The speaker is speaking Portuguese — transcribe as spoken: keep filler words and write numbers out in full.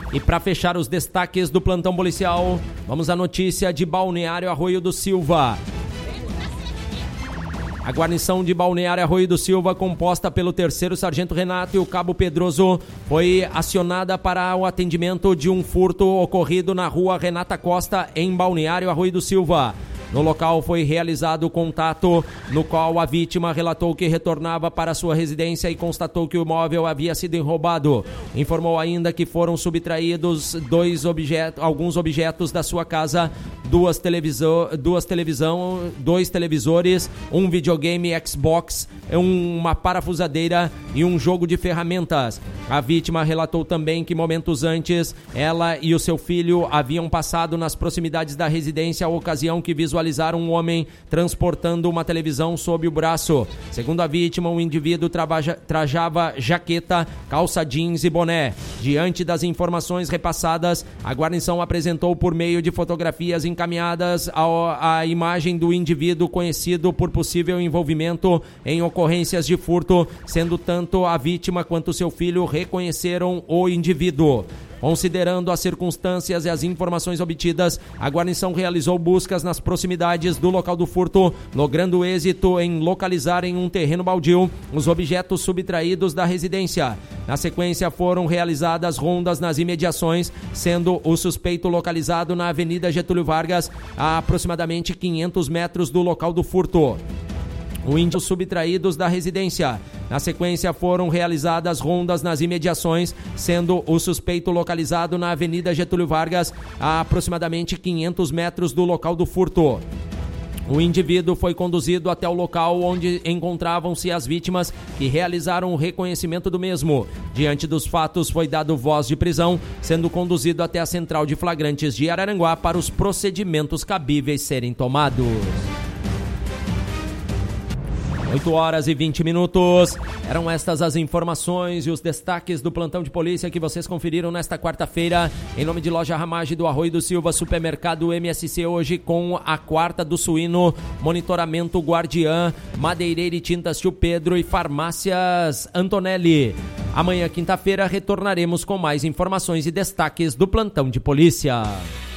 E para fechar os destaques do plantão policial, vamos à notícia de Balneário Arroio do Silva. A guarnição de Balneário Arroio do Silva, composta pelo terceiro sargento Renato e o cabo Pedroso, foi acionada para o atendimento de um furto ocorrido na rua Renata Costa, em Balneário Arroio do Silva. No local foi realizado o contato, no qual a vítima relatou que retornava para sua residência e constatou que o imóvel havia sido roubado. Informou ainda que foram subtraídos dois objetos, alguns objetos da sua casa, duas, televisor, duas televisão, dois televisores, um videogame Xbox, uma parafusadeira e um jogo de ferramentas. A vítima relatou também que momentos antes, ela e o seu filho haviam passado nas proximidades da residência, a ocasião que visualizaram um homem transportando uma televisão sob o braço. Segundo a vítima, o indivíduo trabaja, trajava jaqueta, calça jeans e boné. Diante das informações repassadas, a guarnição apresentou por meio de fotografias encaminhadas a, a imagem do indivíduo conhecido por possível envolvimento em ocorrências de furto, sendo tanto a vítima quanto seu filho reconheceram o indivíduo. Considerando as circunstâncias e as informações obtidas, a guarnição realizou buscas nas proximidades do local do furto, logrando êxito em localizar em um terreno baldio os objetos subtraídos da residência. Na sequência, foram realizadas rondas nas imediações, sendo o suspeito localizado na Avenida Getúlio Vargas, a aproximadamente quinhentos metros do local do furto. O índio subtraídos da residência. Na sequência, foram realizadas rondas nas imediações, sendo o suspeito localizado na Avenida Getúlio Vargas, a aproximadamente quinhentos metros do local do furto. O indivíduo foi conduzido até o local onde encontravam-se as vítimas, que realizaram o reconhecimento do mesmo. Diante dos fatos, foi dado voz de prisão, sendo conduzido até a Central de Flagrantes de Araranguá para os procedimentos cabíveis serem tomados. oito horas e vinte minutos. Eram estas as informações e os destaques do plantão de polícia que vocês conferiram nesta quarta-feira. Em nome de Loja Ramage do Arroio do Silva, Supermercado M S C, hoje com a quarta do suíno, Monitoramento Guardiã, Madeireira e Tintas Tio Pedro e Farmácias Antonelli. Amanhã, quinta-feira, retornaremos com mais informações e destaques do plantão de polícia.